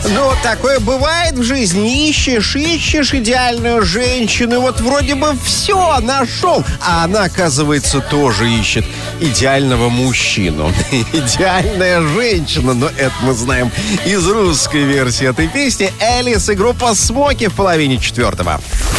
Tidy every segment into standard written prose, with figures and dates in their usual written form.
Ну, такое бывает в жизни. Ищешь идеальную женщину, и вот вроде бы все нашел, а она, оказывается, тоже ищет идеального мужчину. Идеальная женщина, но это мы знаем из русской версии этой песни. Элис и группа «Смоки» в половине четвертого.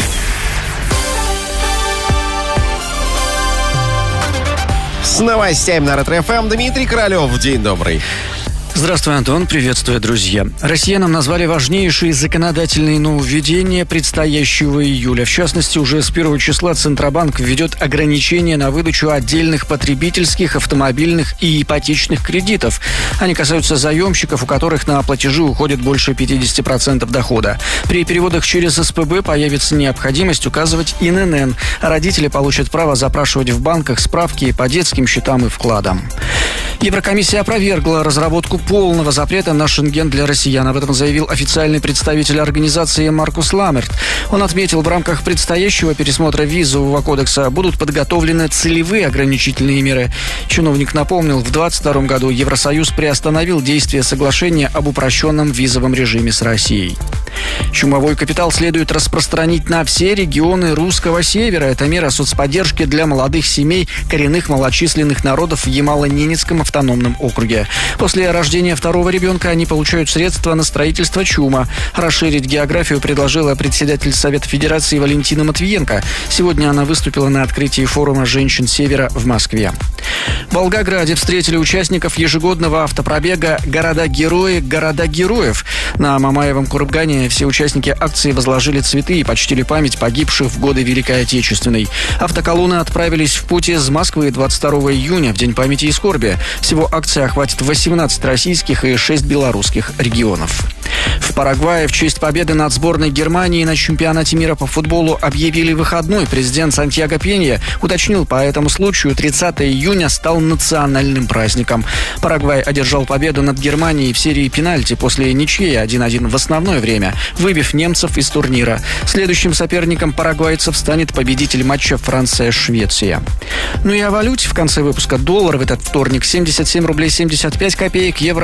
С новостями на Ретро-ФМ Дмитрий Королев. День добрый. Здравствуй, Антон. Приветствую, друзья. Россиянам назвали важнейшие законодательные нововведения предстоящего июля. В частности, уже с 1 числа Центробанк введет ограничения на выдачу отдельных потребительских, автомобильных и ипотечных кредитов. Они касаются заемщиков, у которых на платежи уходит больше 50% дохода. При переводах через СПБ появится необходимость указывать ИНН. Родители получат право запрашивать в банках справки по детским счетам и вкладам. Еврокомиссия опровергла разработку полного запрета на Шенген для россиян. Об этом заявил официальный представитель организации Маркус Ламерт. Он отметил, в рамках предстоящего пересмотра визового кодекса будут подготовлены целевые ограничительные меры. Чиновник напомнил, в 2022 году Евросоюз приостановил действие соглашения об упрощенном визовом режиме с Россией. Чумовой капитал следует распространить на все регионы русского севера. Это мера соцподдержки для молодых семей коренных малочисленных народов в Ямало-Ненецком автономном округе. После рождения второго ребенка они получают средства на строительство ЧУМа. Расширить географию предложила председатель Совета Федерации Валентина Матвиенко. Сегодня она выступила на открытии форума женщин Севера в Москве. В Волгограде встретили участников ежегодного автопробега «Города-герои, города героев». На Мамаевом Кургане все участники акции возложили цветы и почтили память погибших в годы Великой Отечественной. Автоколонны отправились в путь из Москвы 22 июня, в День памяти и скорби. Всего акция охватит 18 российских и 6 белорусских регионов. В Парагвае в честь победы над сборной Германии на чемпионате мира по футболу объявили выходной. Президент Сантьяго Пенья уточнил, по этому случаю 30 июня стал национальным праздником. Парагвай одержал победу над Германией в серии пенальти после ничьей 1-1 в основное время, выбив немцев из турнира. Следующим соперником парагвайцев станет победитель матча Франция-Швеция. Ну и о валюте в конце выпуска. Доллар в этот вторник 77 рублей 75 копеек, евро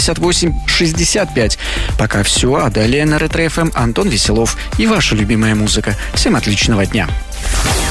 88,65. Пока все, а далее на Ретро-ФМ Антон Веселов и ваша любимая музыка. Всем отличного дня.